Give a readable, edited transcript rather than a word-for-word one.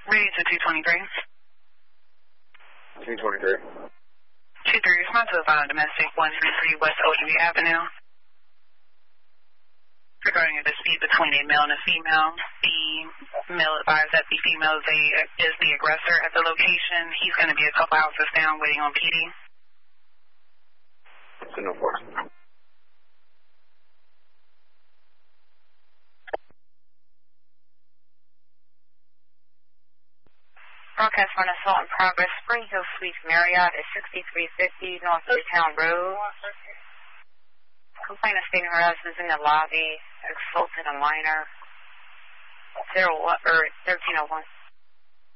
Ready to 223. 223. 23, respond to a violent domestic 133 West Ocean View Avenue. Regarding a dispute between a male and a female, the male advised that the female is the aggressor at the location. He's going to be a couple houses down waiting on PD. It's no force. Broadcast for an assault in progress. Spring Hill Suites Marriott at 6350 North Newtown Road. Complainant stating her husband's in the lobby, assaulted a minor. 1301.